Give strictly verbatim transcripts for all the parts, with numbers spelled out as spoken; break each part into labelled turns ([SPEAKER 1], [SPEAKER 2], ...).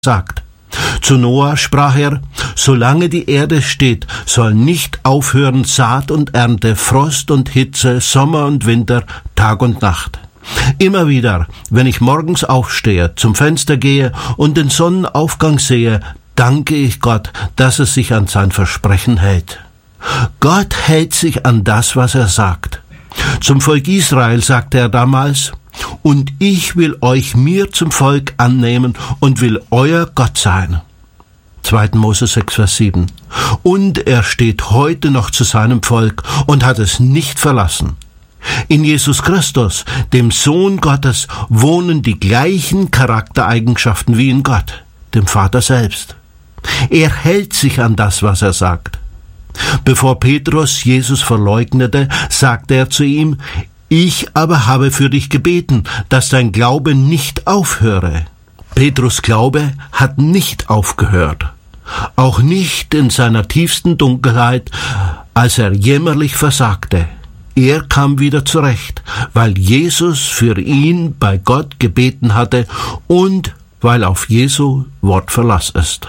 [SPEAKER 1] sagt. Zu Noah sprach er: Solange die Erde steht, soll nicht aufhören Saat und Ernte, Frost und Hitze, Sommer und Winter, Tag und Nacht. Immer wieder, wenn ich morgens aufstehe, zum Fenster gehe und den Sonnenaufgang sehe, danke ich Gott, dass er sich an sein Versprechen hält. Gott hält sich an das, was er sagt. Zum Volk Israel sagte er damals: Und ich will euch mir zum Volk annehmen und will euer Gott sein. zweiter Mose sechs, Vers sieben. Und er steht heute noch zu seinem Volk und hat es nicht verlassen. In Jesus Christus, dem Sohn Gottes, wohnen die gleichen Charaktereigenschaften wie in Gott, dem Vater selbst. Er hält sich an das, was er sagt. Bevor Petrus Jesus verleugnete, sagte er zu ihm: Ich aber habe für dich gebeten, dass dein Glaube nicht aufhöre. Petrus' Glaube hat nicht aufgehört. Auch nicht in seiner tiefsten Dunkelheit, als er jämmerlich versagte. Er kam wieder zurecht, weil Jesus für ihn bei Gott gebeten hatte und weil auf Jesu Wort Verlass ist.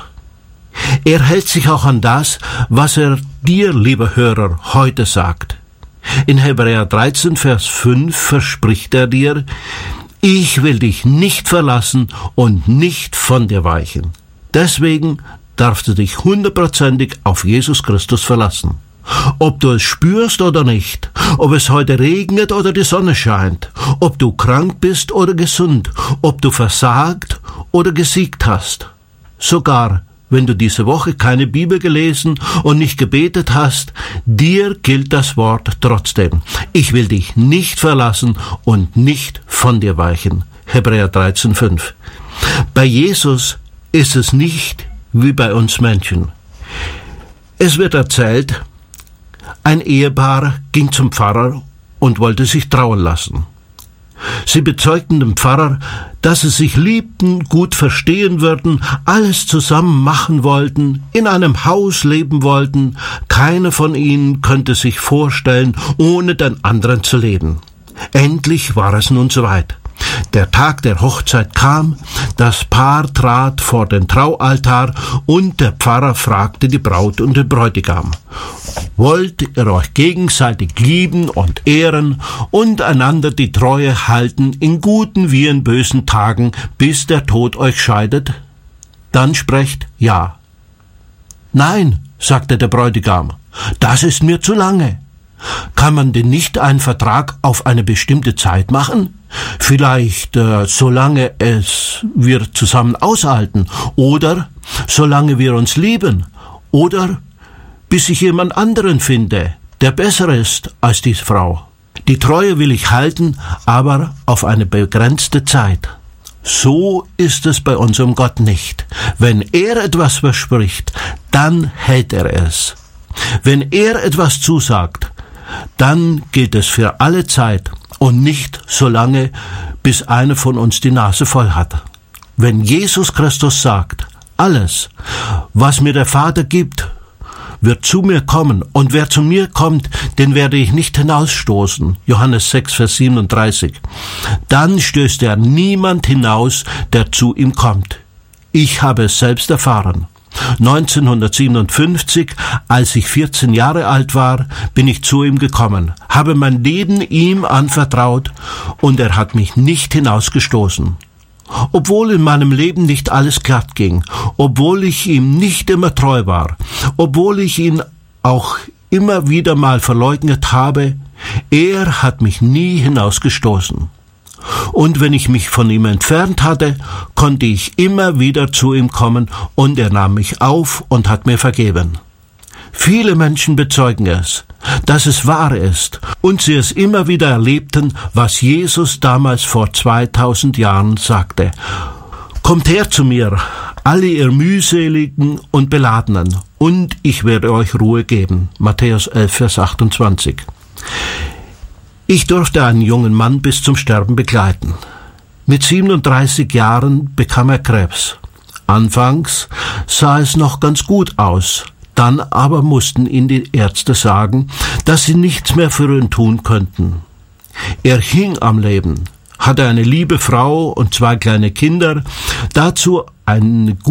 [SPEAKER 1] Er hält sich auch an das, was er dir, lieber Hörer, heute sagt. In Hebräer dreizehn, Vers fünf verspricht er dir: Ich will dich nicht verlassen und nicht von dir weichen. Deswegen darfst du dich hundertprozentig auf Jesus Christus verlassen. Ob du es spürst oder nicht, ob es heute regnet oder die Sonne scheint, ob du krank bist oder gesund, ob du versagt oder gesiegt hast. Sogar wenn du diese Woche keine Bibel gelesen und nicht gebetet hast, dir gilt das Wort trotzdem: Ich will dich nicht verlassen und nicht von dir weichen. Hebräer dreizehn, fünf. Bei Jesus ist es nicht wie bei uns Menschen. Es wird erzählt, ein Ehepaar ging zum Pfarrer und wollte sich trauen lassen. Sie bezeugten dem Pfarrer, dass sie sich liebten, gut verstehen würden, alles zusammen machen wollten, in einem Haus leben wollten. Keiner von ihnen könnte sich vorstellen, ohne den anderen zu leben. Endlich war es nun soweit. Der Tag der Hochzeit kam, das Paar trat vor den Traualtar und der Pfarrer fragte die Braut und den Bräutigam: Wollt ihr euch gegenseitig lieben und ehren und einander die Treue halten in guten wie in bösen Tagen, bis der Tod euch scheidet? Dann sprecht ja. Nein, sagte der Bräutigam, das ist mir zu lange. Kann man denn nicht einen Vertrag auf eine bestimmte Zeit machen? Vielleicht äh, solange es wir zusammen aushalten, oder solange wir uns lieben, oder bis ich jemand anderen finde, der besser ist als diese Frau. Die Treue will ich halten, aber auf eine begrenzte Zeit. So ist es bei unserem Gott nicht. Wenn er etwas verspricht, dann hält er es. Wenn er etwas zusagt, dann gilt es für alle Zeit und nicht so lange, bis einer von uns die Nase voll hat. Wenn Jesus Christus sagt: Alles, was mir der Vater gibt, wird zu mir kommen, und wer zu mir kommt, den werde ich nicht hinausstoßen. Johannes sechs, Vers siebenunddreißig. Dann stößt er niemand hinaus, der zu ihm kommt. Ich habe es selbst erfahren. neunzehnhundertsiebenundfünfzig, als ich vierzehn Jahre alt war, bin ich zu ihm gekommen, habe mein Leben ihm anvertraut und er hat mich nicht hinausgestoßen. Obwohl in meinem Leben nicht alles glatt ging, obwohl ich ihm nicht immer treu war, obwohl ich ihn auch immer wieder mal verleugnet habe, er hat mich nie hinausgestoßen. Und wenn ich mich von ihm entfernt hatte, konnte ich immer wieder zu ihm kommen und er nahm mich auf und hat mir vergeben. Viele Menschen bezeugen es, dass es wahr ist und sie es immer wieder erlebten, was Jesus damals vor zweitausend Jahren sagte: Kommt her zu mir, alle ihr mühseligen und Beladenen, und ich werde euch Ruhe geben. Matthäus elf, Vers achtundzwanzig. Ich durfte einen jungen Mann bis zum Sterben begleiten. Mit siebenunddreißig Jahren bekam er Krebs. Anfangs sah es noch ganz gut aus, dann aber mussten ihm die Ärzte sagen, dass sie nichts mehr für ihn tun könnten. Er hing am Leben, hatte eine liebe Frau und zwei kleine Kinder, dazu eine